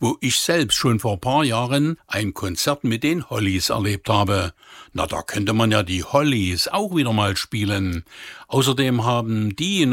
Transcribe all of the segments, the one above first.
wo ich selbst schon vor ein paar Jahren ein Konzert mit den Hollies erlebt habe. Na, da könnte man ja die Hollies auch wieder mal spielen. Außerdem haben die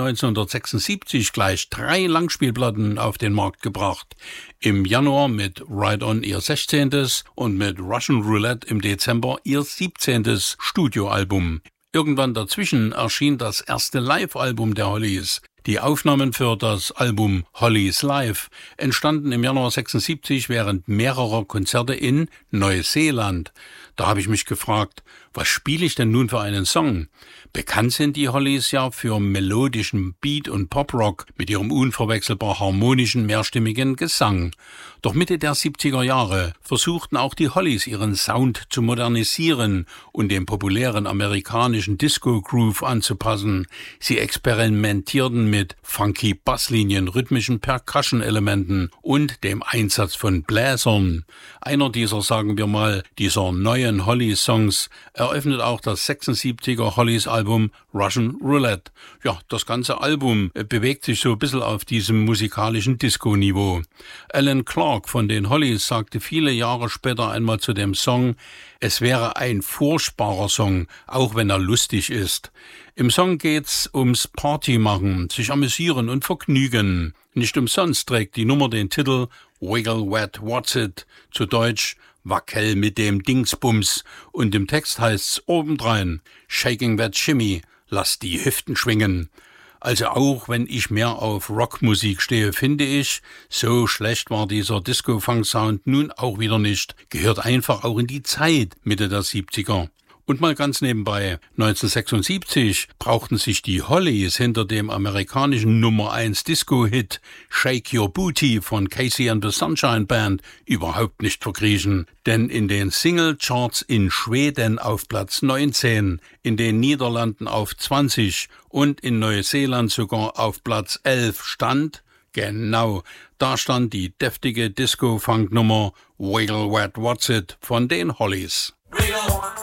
1976 gleich 3 Langspielplatten auf den Markt gebracht. Im Januar mit Ride On ihr 16. und mit Russian Roulette im Dezember ihr 17. Studioalbum. Irgendwann dazwischen erschien das erste Live-Album der Hollies. Die Aufnahmen für das Album Hollies Live entstanden im Januar 76 während mehrerer Konzerte in Neuseeland. Da habe ich mich gefragt, was spiele ich denn nun für einen Song? Bekannt sind die Hollies ja für melodischen Beat- und Poprock mit ihrem unverwechselbar harmonischen, mehrstimmigen Gesang. Doch Mitte der 70er Jahre versuchten auch die Hollies ihren Sound zu modernisieren und dem populären amerikanischen Disco-Groove anzupassen. Sie experimentierten mit funky Basslinien, rhythmischen Percussion-Elementen und dem Einsatz von Bläsern. Einer dieser, sagen wir mal, dieser neuen Hollies-Songs eröffnet auch das 76er Hollies-Album Russian Roulette. Ja, das ganze Album bewegt sich so ein bisschen auf diesem musikalischen Disco-Niveau. Alan Clark von den Hollies sagte viele Jahre später einmal zu dem Song, es wäre ein furchtbarer Song, auch wenn er lustig ist. Im Song geht's ums Partymachen, sich amüsieren und vergnügen. Nicht umsonst trägt die Nummer den Titel Wiggle Wet What's It, zu Deutsch Wackel mit dem Dingsbums, und im Text heißt's obendrein Shaking That Shimmy, lass die Hüften schwingen. Also auch wenn ich mehr auf Rockmusik stehe, finde ich, so schlecht war dieser Disco-Funk-Sound nun auch wieder nicht. Gehört einfach auch in die Zeit Mitte der 70er. Und mal ganz nebenbei, 1976 brauchten sich die Hollies hinter dem amerikanischen Nummer 1 Disco-Hit Shake Your Booty von Casey and the Sunshine Band überhaupt nicht verkriechen. Denn in den Single-Charts in Schweden auf Platz 19, in den Niederlanden auf 20 und in Neuseeland sogar auf Platz 11 stand, genau, da stand die deftige Disco-Funk-Nummer Wiggle Wet What's It von den Hollies.